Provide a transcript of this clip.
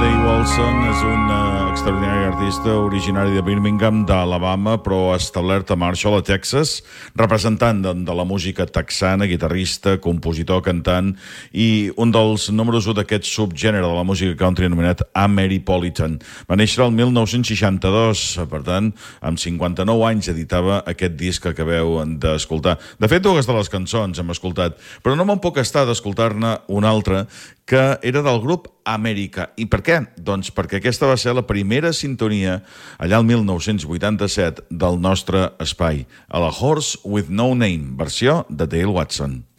Dave Wilson és un extraordinari artista originari de Birmingham, d'Alabama, però establert a Marshall, a Texas, representant de la música texana, guitarrista, compositor, cantant, i un dels números 1 d'aquest subgènere de la música country anomenat Ameripolitan. Va néixer el 1962, per tant, amb 59 anys editava aquest disc que acabeu d'escoltar. De fet, dues de les cançons hem escoltat, però no me'n puc estar d'escoltar-ne una altra que era del grup Amèrica. I per què? Doncs perquè aquesta va ser la primera sintonia allà el 1987 del nostre espai, a la Horse with No Name, versió de Dale Watson.